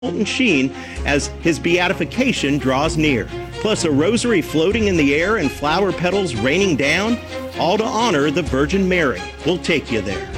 Fulton Sheen as his beatification draws near. Plus a rosary floating in the air and flower petals raining down, all to honor the Virgin Mary. We'll take you there.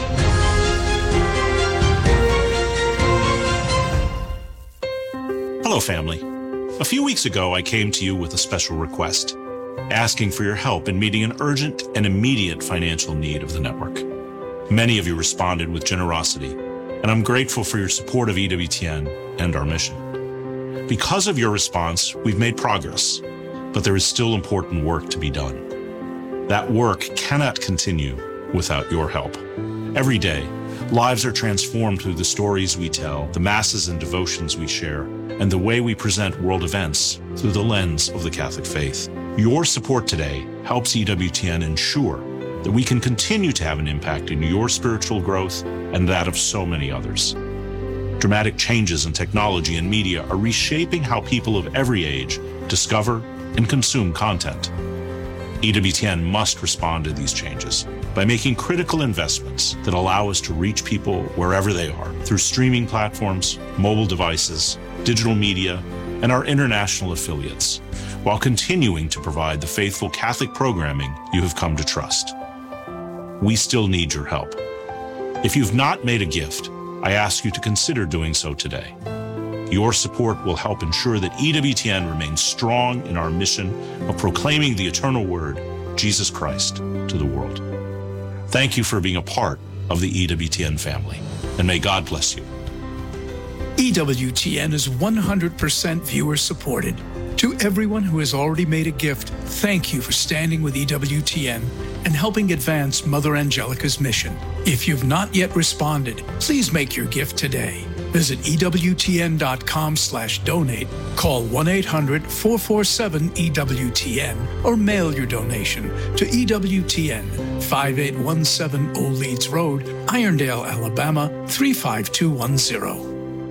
Hello, family. A few weeks ago, I came to you with a special request, asking for your help in meeting an urgent and immediate financial need of the network. Many of you responded with generosity, and I'm grateful for your support of EWTN and our mission. Because of your response, we've made progress, but there is still important work to be done. That work cannot continue without your help. Every day, lives are transformed through the stories we tell, the masses and devotions we share, and the way we present world events through the lens of the Catholic faith. Your support today helps EWTN ensure that we can continue to have an impact in your spiritual growth and that of so many others. Dramatic changes in technology and media are reshaping how people of every age discover and consume content. EWTN must respond to these changes by making critical investments that allow us to reach people wherever they are through streaming platforms, mobile devices, digital media, and our international affiliates, while continuing to provide the faithful Catholic programming you have come to trust. We still need your help. If you've not made a gift, I ask you to consider doing so today. Your support will help ensure that EWTN remains strong in our mission of proclaiming the eternal word, Jesus Christ, to the world. Thank you for being a part of the EWTN family, and may God bless you. EWTN is 100% viewer supported. To everyone who has already made a gift, thank you for standing with EWTN and helping advance Mother Angelica's mission. If you've not yet responded, please make your gift today. Visit EWTN.com/donate, call 1-800-447-EWTN, or mail your donation to EWTN, 5817 Old Leeds Road, Irondale, Alabama, 35210.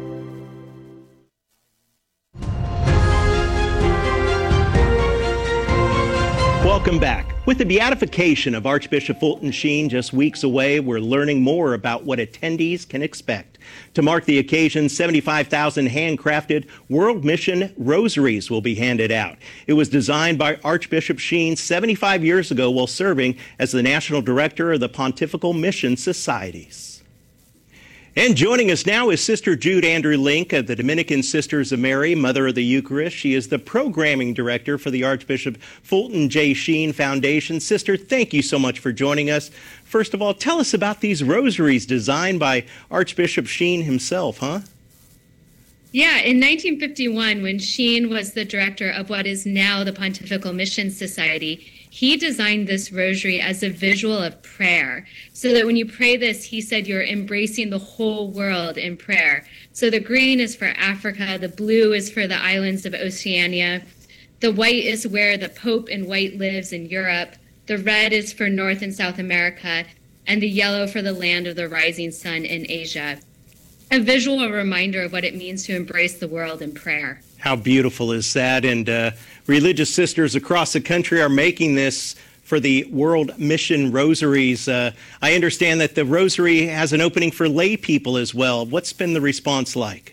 Welcome back. With the beatification of Archbishop Fulton Sheen just weeks away, we're learning more about what attendees can expect. To mark the occasion, 75,000 handcrafted World Mission rosaries will be handed out. It was designed by Archbishop Sheen 75 years ago while serving as the National Director of the Pontifical Mission Societies. And joining us now is Sister Jude Andrew Link of the Dominican Sisters of Mary, Mother of the Eucharist. She is the Programming Director for the Archbishop Fulton J. Sheen Foundation. Sister, thank you so much for joining us. First of all, tell us about these rosaries designed by Archbishop Sheen himself, huh? Yeah, in 1951, when Sheen was the director of what is now the Pontifical Mission Society, he designed this rosary as a visual of prayer, so that when you pray this, he said you're embracing the whole world in prayer. So the green is for Africa, the blue is for the islands of Oceania, the white is where the Pope in white lives in Europe, the red is for North and South America, and the yellow for the land of the rising sun in Asia. A visual reminder of what it means to embrace the world in prayer. How beautiful is that? And religious sisters across the country are making this for the World Mission Rosaries. I understand that the rosary has an opening for lay people as well. What's been the response like?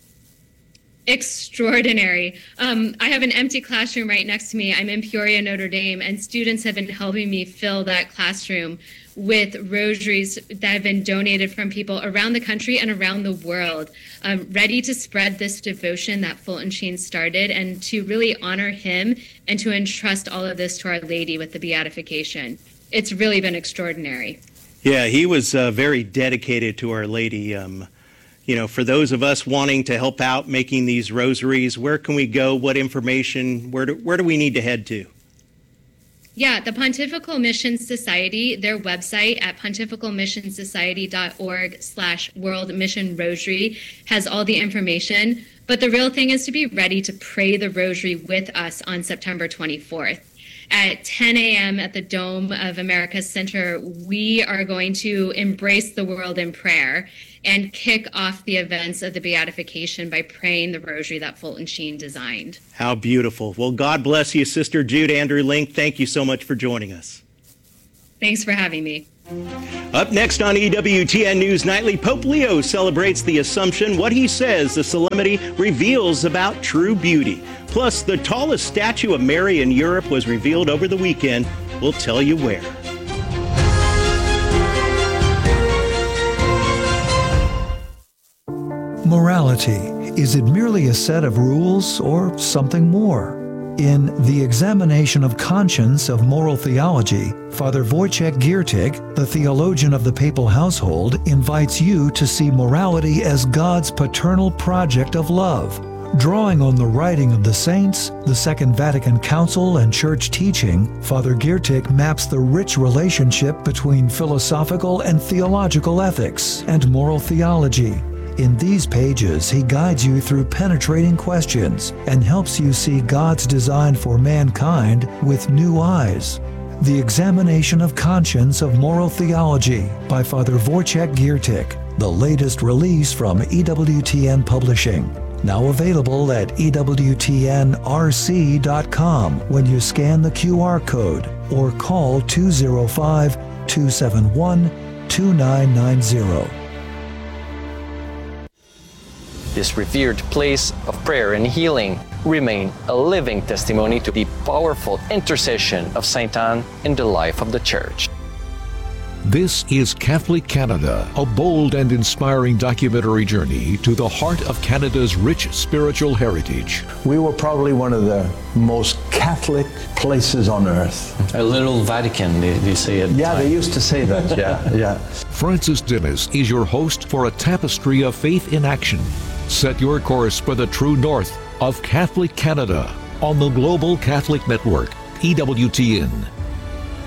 Extraordinary. I have an empty classroom right next to me. I'm in Peoria, Notre Dame, and students have been helping me fill that classroom with rosaries that have been donated from people around the country and around the world, ready to spread this devotion that Fulton Sheen started and to really honor him and to entrust all of this to Our Lady with the beatification. It's really been extraordinary. Yeah, he was very dedicated to Our Lady. You know, for those of us wanting to help out making these rosaries, where can we go? What information? Where do we need to head to? Yeah, the Pontifical Mission Society, their website at pontificalmissionsociety.org/World Mission Rosary has all the information. But the real thing is to be ready to pray the rosary with us on September 24th. At 10 a.m. at the Dome of America Center, we are going to embrace the world in prayer and kick off the events of the beatification by praying the rosary that Fulton Sheen designed. How beautiful. Well, God bless you, Sister Jude Andrew Link. Thank you so much for joining us. Thanks for having me. Up next on EWTN News Nightly, Pope Leo celebrates the Assumption, what he says the solemnity reveals about true beauty. Plus, the tallest statue of Mary in Europe was revealed over the weekend. We'll tell you where. Morality. Is it merely a set of rules or something more? In The Examination of Conscience of Moral Theology, Father Wojciech Giertych, the theologian of the papal household, invites you to see morality as God's paternal project of love. Drawing on the writing of the saints, the Second Vatican Council, and church teaching, Father Giertych maps the rich relationship between philosophical and theological ethics and moral theology. In these pages, he guides you through penetrating questions and helps you see God's design for mankind with new eyes. The Examination of Conscience of Moral Theology by Father Wojciech Giertych, the latest release from EWTN Publishing. Now available at EWTNRC.com when you scan the QR code or call 205-271-2990. This revered place of prayer and healing remain a living testimony to the powerful intercession of Saint Anne in the life of the Church. This is Catholic Canada, a bold and inspiring documentary journey to the heart of Canada's rich spiritual heritage. We were probably one of the most Catholic places on earth. A little Vatican, they say it. Yeah, they used to say that, yeah. Francis Dennis is your host for a tapestry of faith in action. Set your course for the true north of Catholic Canada on the Global Catholic Network, EWTN.